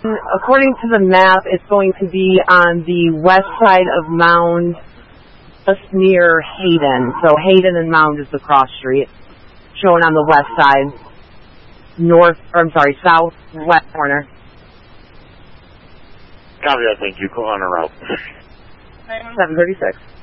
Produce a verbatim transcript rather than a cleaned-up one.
According to the map, it's going to be on the west side of Mound, just near Hayden. So Hayden and Mound is the cross street, shown on the west side, north, or I'm sorry, southwest corner. Copy that, thank you. Go on a route. seven thirty-six.